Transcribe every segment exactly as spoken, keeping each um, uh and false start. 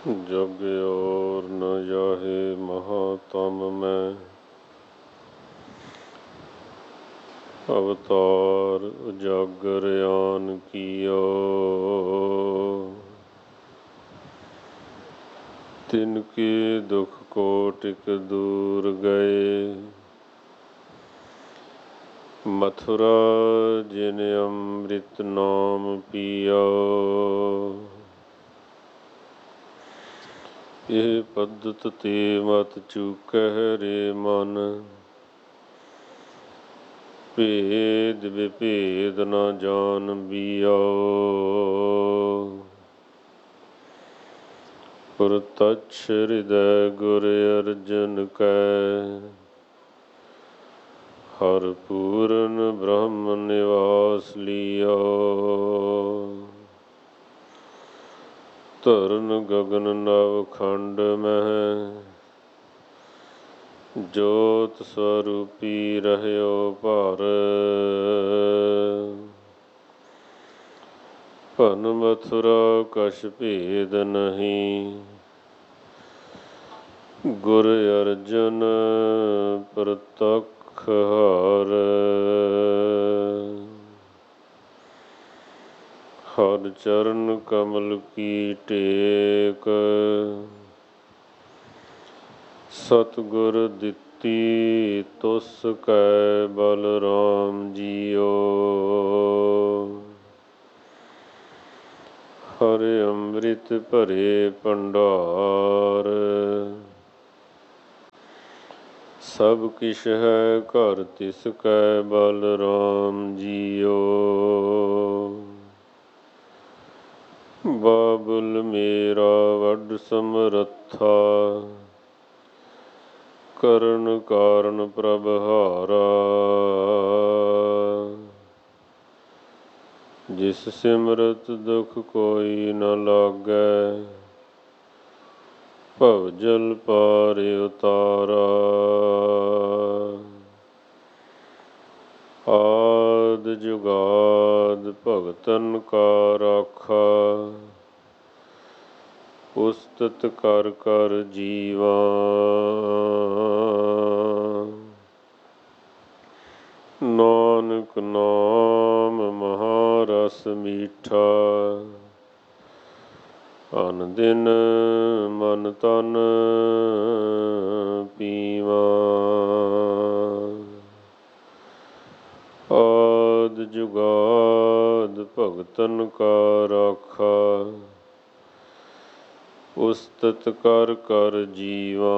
जग और न जाहे महातम में, अवतार उजागर आन कियो। तिनके दुख कोटिक दूर गए, मथुरा जिन अमृत नाम पियो। ਇਹ ਪद्धਤ ਤੇ ਮਤ ਚੂਕਹਿ ਰੇ ਮਨ, ਭੇਦ ਵਿਭੇਦ ਨਾ ਜਾਣ ਬੀਓ। ਪ੍ਰਤਛ ਹਿਰਦੈ ਗੁਰ ਅਰਜਨ ਕੈ, ਹਰ ਪੂਰਨ ਬ੍ਰਹਮ ਨਿਵਾਸ ਲਿਓ। ਧਰਨ ਗਗਨ ਨਵ ਖੰਡ ਮਹਿ, ਜੋਤ ਸਵਰੂਪੀ ਰਹਿਓ ਭਰ। ਭਨ ਮਥੁਰਾ ਕਛ ਭੇਦ ਨਹੀਂ, ਗੁਰ ਅਰਜਨ ਪ੍ਰਤੱਖ ਹਰਿ। ਹਰਿ ਚਰਨ ਕਮਲ ਕੀ ਟੇਕ, ਸਤਿਗੁਰ ਦਿੱਤੀ ਤੁਸ ਕੈ ਬਲਰਾਮ ਜੀਓ। ਹਰਿ ਅੰਮ੍ਰਿਤ ਭਰੇ ਭੰਡਾਰ, ਸਭ ਕਿਛ ਹੈ ਘਰ ਤਿਸ ਕੈ ਬਲਰਾਮ ਜੀਓ। ਬਾਬੁਲ ਮੇਰਾ ਵੱਡ ਸਮਰੱਥਾ, ਕਰਨ ਕਾਰਨ ਪ੍ਰਭ ਹਾਰਾ। ਜਿਸ ਸਿਮਰਤ ਦੁਖ ਕੋਈ ਨ ਲਾਗੈ, ਭਵ ਜਲ ਪਾਰ ਉਤਾਰਾ। ਆਦਿ ਜੁਗਾਦ ਭਗਤਨ ਕਾ ਰਾਖਾ, ਉਸਤਤ ਕਰ ਕਰ ਜੀਵਾ। ਨਾਨਕ ਨਾਮ ਮਹਾ ਰਸ ਮੀਠਾ, ਅਨ ਦਿਨ ਮਨ ਤਨ ਪੀਵਾ। ਆਦਿ ਜੁਗਾਦ ਭਗਤਨ ਕਾ ਰਾਖਾ, ਉਸਤਤ ਕਰ ਕਰ ਜੀਵਾ।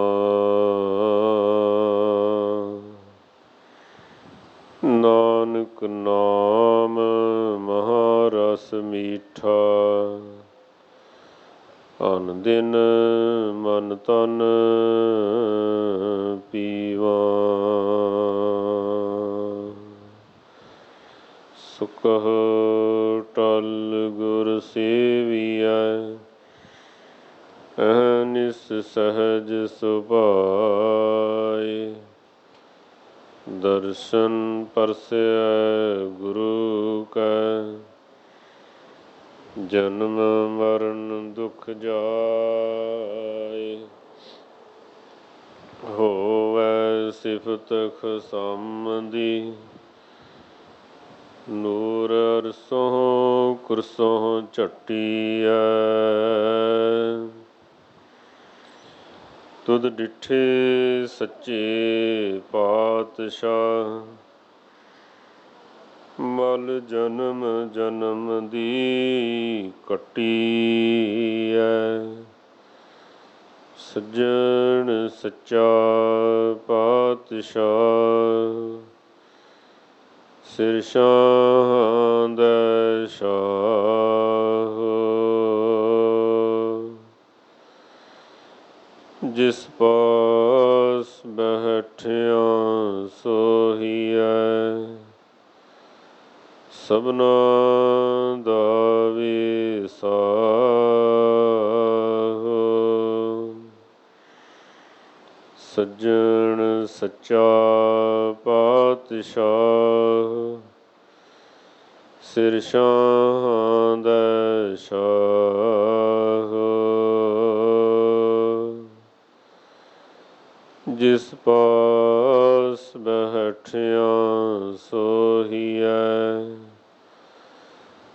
ਨਾਨਕ ਨਾਮ ਮਹਾ ਰਸ ਮੀਠਾ, ਅਨ ਦਿਨ ਮਨ ਤਨ ਪੀਵਾ। ਸੁਕਹ ਟਲ ਗੁਰ ਸੇਵੀਐ, ਅਹਨਿਸ ਸਹਜ ਸੁਭਾਏ। ਦਰਸ਼ਨ ਪਰਸੈ ਗੁਰੂ ਕੈ, ਜਨਮ ਮਰਨ ਦੁਖ ਜਾਏ। ਹੋਵੈ ਸਿਫਤ ਖਸਮ ਦੀ, ਨੂਰ ਅਰਸੋਂ ਕੁਰਸੋਂ ਝਟੀਐ। ਤੁਧ ਡਿਠੇ ਸੱਚੇ ਪਾਤਸ਼ਾਹ, ਮਲ ਜਨਮ ਜਨਮ ਦੀ ਕੱਟੀਐ। ਸੱਜਣ ਸੱਚਾ ਪਾਤਸ਼ਾਹ, ਸਿਰ ਸ਼ਾਹਾਂ ਦੈ ਸ਼ਾਹ। ਜਿਸ ਪਾਸ ਬੈਠਿਆ ਸੋਹੀਐ, ਸਭਨਾ ਦਾ ਵਿਸਾਹੋ। ਸੱਜਣ ਸੱਚਾ ਪਾਤਸ਼ਾਹ, ਸਿਰ ਸ਼ਾਹਾਂ ਦੈ ਸ਼ਾਹ। ਜਿਸ ਪਾਸ ਬੈਠਿਆ